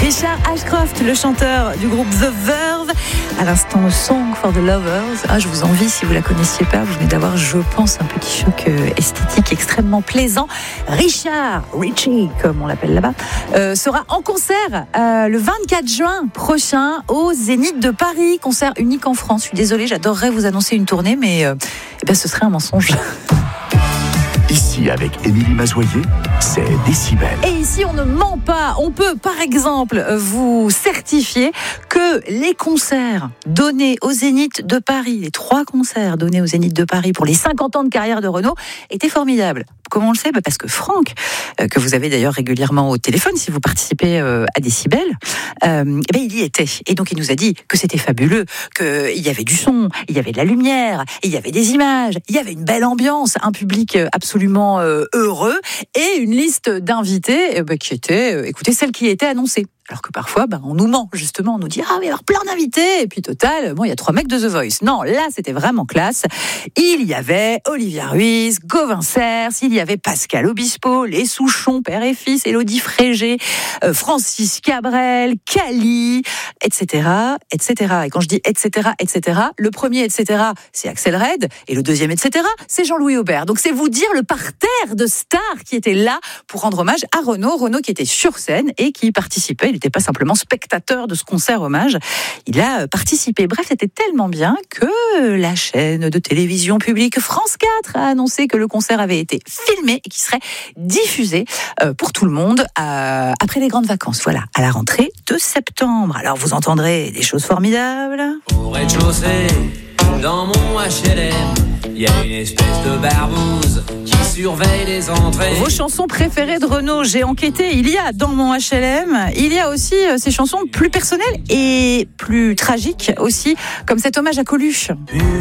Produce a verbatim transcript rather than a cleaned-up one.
Richard Ashcroft, le chanteur du groupe The Verve. À l'instant, Song for the Lovers. Ah, je vous envie si vous la connaissiez pas. Vous venez d'avoir, je pense, un petit choc esthétique extrêmement plaisant. Richard, Richie, comme on l'appelle là-bas, euh, sera en concert euh, le vingt-quatre juin prochain au Zénith de Paris. Concert unique en France. Je suis désolée, j'adorerais vous annoncer une tournée, mais euh, eh bien, ce serait un mensonge. Ici, avec Émilie Mazoyer, c'est Décibel. Et ici, on ne ment pas. On peut, par exemple, vous certifier que les concerts donnés au Zénith de Paris, les trois concerts donnés au Zénith de Paris pour les cinquante ans de carrière de Renaud, étaient formidables. Comment on le sait ? Parce que Franck, euh, que vous avez d'ailleurs régulièrement au téléphone si vous participez euh, à Décibel, euh, eh ben, il y était. Et donc, il nous a dit que c'était fabuleux, qu'il y avait du son, il y avait de la lumière, il y avait des images, il y avait une belle ambiance, un public absolument euh, heureux et une liste d'invités eh ben, qui était, euh, écoutez, celle qui était annoncée. Alors que parfois, ben, on nous ment, justement. On nous dit, ah, mais il y a plein d'invités. Et puis, total, bon, il y a trois mecs de The Voice. Non, là, c'était vraiment classe. Il y avait Olivia Ruiz, Gauvin Cers, il y avait Pascal Obispo, les Souchon, père et fils, Élodie Frégé, euh, Francis Cabrel, Cali, et cetera, et cetera. Et quand je dis et cetera, et cetera, le premier, et cetera, c'est Axel Red. Et le deuxième, et cetera, c'est Jean-Louis Aubert. Donc, c'est vous dire le parterre de stars qui étaient là pour rendre hommage à Renaud. Renaud qui était sur scène et qui participait. Il n'était pas simplement spectateur de ce concert hommage, il a participé. Bref, c'était tellement bien que la chaîne de télévision publique France quatre a annoncé que le concert avait été filmé et qu'il serait diffusé pour tout le monde après les grandes vacances. Voilà, à la rentrée de septembre. Alors vous entendrez des choses formidables. Au rez-de-chaussée, dans mon H L M, il y a une espèce de barbouze qui surveille les entrées. Vos chansons préférées de Renaud, j'ai enquêté, il y a dans mon H L M, il y a aussi euh, ces chansons plus personnelles et plus tragiques aussi, comme cet hommage à Coluche.